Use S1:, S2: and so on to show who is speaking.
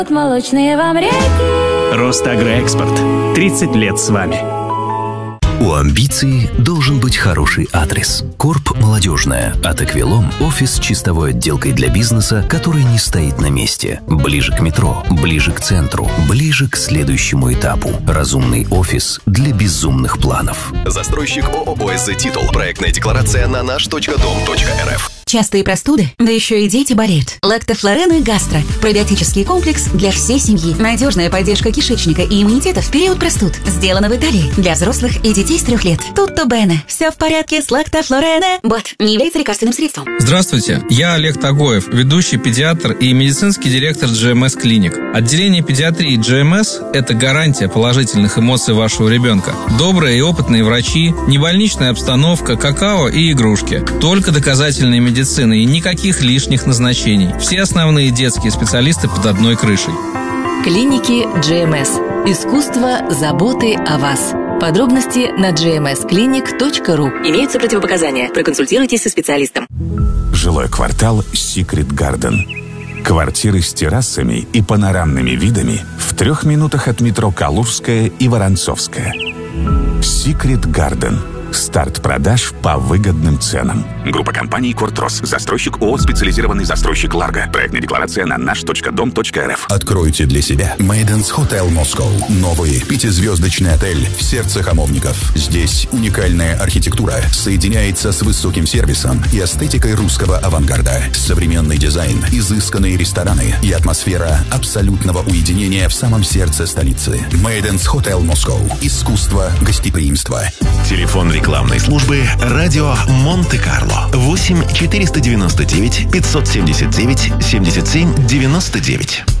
S1: Молочные вам реки.
S2: Росагроэкспорт. 30 лет с вами.
S3: У амбиций должен быть хороший адрес. Корп «Молодежная» от «Эквилон» – офис с чистовой отделкой для бизнеса, который не стоит на месте. Ближе к метро, ближе к центру, ближе к следующему этапу. Разумный офис для безумных планов.
S4: Застройщик ООО «СЗ-Титул». Проектная декларация на наш.дом.рф.
S5: Частые простуды? Да еще и дети болеют. Лактофлорен и гастро. Пробиотический комплекс для всей семьи. Надежная поддержка кишечника и иммунитета в период простуд. Сделано в Италии. Для взрослых и детей с 3 лет. Tutto bene. Все в порядке с лактофлорене. БАД не является лекарственным средством.
S6: Здравствуйте, я Олег Тагоев, ведущий педиатр и медицинский директор GMS Клиник. Отделение педиатрии GMS – это гарантия положительных эмоций вашего ребенка. Добрые и опытные врачи, небольничная обстановка, какао и игрушки. Только доказательные медицины и никаких лишних назначений. Все основные детские специалисты под одной крышей.
S7: Клиники GMS. Искусство заботы о вас. Подробности на gmsclinic.ru. Имеются противопоказания. Проконсультируйтесь со специалистом.
S8: Жилой квартал Secret Garden. Квартиры с террасами и панорамными видами в 3 минутах от метро Калужская и Воронцовская. Secret Garden. Старт продаж по выгодным ценам. Группа компаний «Кортрос». Застройщик ООО «Специализированный застройщик Ларго». Проектная декларация на наш.дом.рф.
S9: Откройте для себя Maiden's Hotel Moscow. Новый 5-звездочный отель в сердце Хамовников. Здесь уникальная архитектура соединяется с высоким сервисом и эстетикой русского авангарда. Современный дизайн, изысканные рестораны и атмосфера абсолютного уединения в самом сердце столицы. Maiden's Hotel Moscow. Искусство гостеприимства.
S4: Телефон рекламной службы «Радио Монте-Карло». 8 499 579 77 99.